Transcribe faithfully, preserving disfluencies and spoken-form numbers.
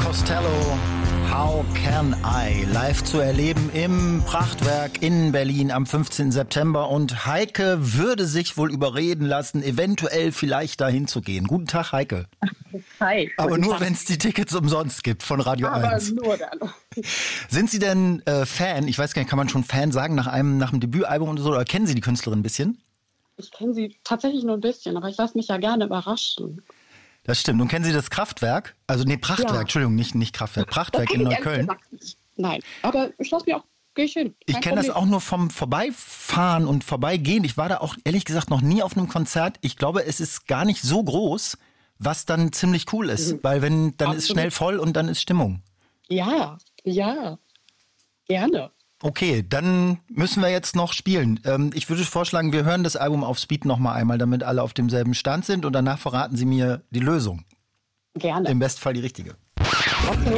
Costello, How Can I? Live zu erleben im Prachtwerk in Berlin am fünfzehnten September. Und Heike würde sich wohl überreden lassen, eventuell vielleicht dahin zu gehen. Guten Tag, Heike. Hi. Aber nur, wenn es die Tickets umsonst gibt von Radio Aber eins. nur dann. Sind Sie denn äh, Fan? Ich weiß gar nicht, kann man schon Fan sagen nach einem, nach einem Debütalbum oder so? Oder kennen Sie die Künstlerin ein bisschen? Ich kenne sie tatsächlich nur ein bisschen, aber ich lasse mich ja gerne überraschen. Das stimmt. Und kennen Sie das Kraftwerk? Also nee, Prachtwerk, Ja. Entschuldigung, nicht, nicht Kraftwerk. Prachtwerk Das in kenn ich ehrlich Neukölln. gesagt nicht. Nein, aber ich lasse mich auch, gehe ich hin. Ich Kein kenne das Problem. auch nur vom Vorbeifahren und Vorbeigehen. Ich war da auch ehrlich gesagt noch nie auf einem Konzert. Ich glaube, es ist gar nicht so groß, was dann ziemlich cool ist. Mhm. Weil wenn, dann ist Absolut. schnell voll und dann ist Stimmung. Ja, ja, gerne. Okay, dann müssen wir jetzt noch spielen. Ähm, ich würde vorschlagen, wir hören das Album auf Speed noch mal einmal, damit alle auf demselben Stand sind. Und danach verraten Sie mir die Lösung. Gerne. Im Bestfall die richtige. Okay.